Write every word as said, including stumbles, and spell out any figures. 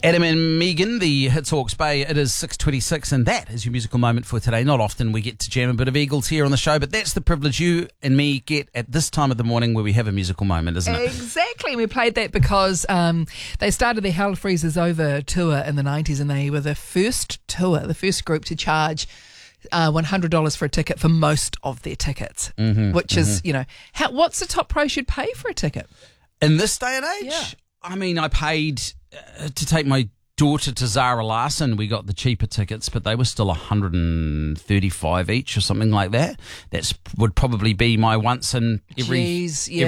Adam and Megan, the Hits Hawke's Bay. It is six twenty-six, and that is your musical moment for today. Not often we get to jam a bit of Eagles here on the show, but that's the privilege you and me get at this time of the morning where we have a musical moment, isn't it? Exactly. We played that because um, they started the Hell Freezes Over tour in the nineties, and they were the first tour, the first group to charge Uh, one hundred dollars for a ticket for most of their tickets, mm-hmm, which mm-hmm. is, you know, how, what's the top price you'd pay for a ticket? In this day and age? Yeah. I mean, I paid uh, to take my daughter to Zara Larson. We got the cheaper tickets, but they were still one hundred thirty-five each or something like that. That would probably be my once in every, Jeez, yeah.